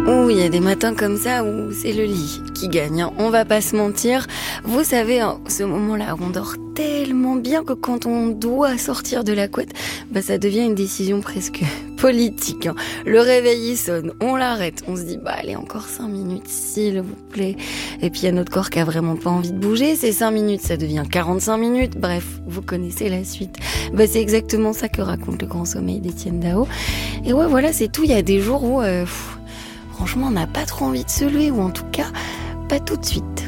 Ouh, il y a des matins comme ça où c'est le lit qui gagne, hein. On va pas se mentir. Vous savez, hein, ce moment-là, on dort tellement bien que quand on doit sortir de la couette, ça devient une décision presque politique, hein. Le réveil il sonne, on l'arrête, on se dit allez, encore 5 minutes s'il vous plaît. Et puis il y a notre corps qui a vraiment pas envie de bouger. Ces 5 minutes, ça devient 45 minutes. Bref, vous connaissez la suite. C'est exactement ça que raconte le Grand Sommeil d'Étienne Dao. Et ouais, voilà, c'est tout. Il y a des jours où franchement, on n'a pas trop envie de se lever, ou en tout cas, pas tout de suite.